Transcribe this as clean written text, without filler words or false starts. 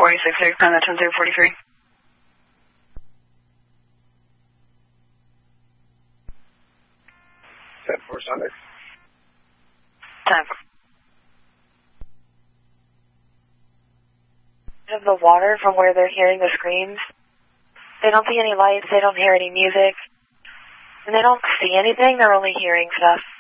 4066, on that 10043. 10-4 Sunday. 10. Of the water from where they're hearing the screams. They don't see any lights, they don't hear any music, and they don't see anything, they're only hearing stuff.